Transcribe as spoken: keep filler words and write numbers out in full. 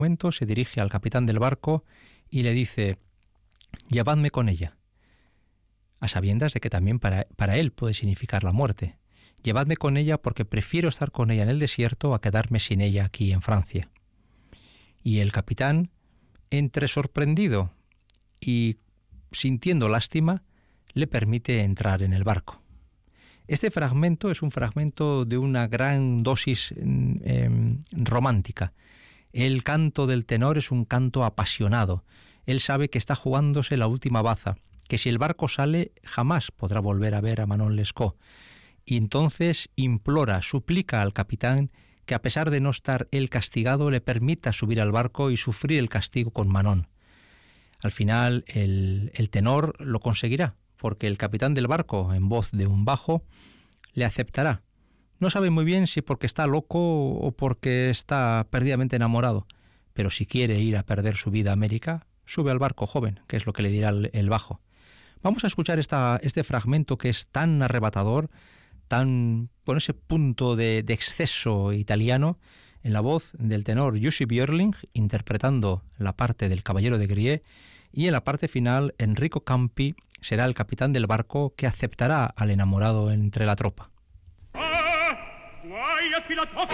momento se dirige al capitán del barco y le dice: llevadme con ella, a sabiendas de que también para, para él puede significar la muerte. Llevadme con ella porque prefiero estar con ella en el desierto a quedarme sin ella aquí en Francia. Y el capitán, entre sorprendido y sintiendo lástima, le permite entrar en el barco. Este fragmento es un fragmento de una gran dosis eh, romántica. El canto del tenor es un canto apasionado. Él sabe que está jugándose la última baza, que si el barco sale jamás podrá volver a ver a Manon Lescaut. Y entonces implora, suplica al capitán que a pesar de no estar él castigado, le permita subir al barco y sufrir el castigo con Manon. Al final el, el tenor lo conseguirá, porque el capitán del barco, en voz de un bajo, le aceptará. No sabe muy bien si porque está loco o porque está perdidamente enamorado, pero si quiere ir a perder su vida a América, sube al barco, joven, que es lo que le dirá el, el bajo. Vamos a escuchar esta, este fragmento que es tan arrebatador, tan con ese punto de, de exceso italiano, en la voz del tenor Jussi Björling, interpretando la parte del Caballero de Grié, y en la parte final Enrico Campi será el capitán del barco que aceptará al enamorado entre la tropa.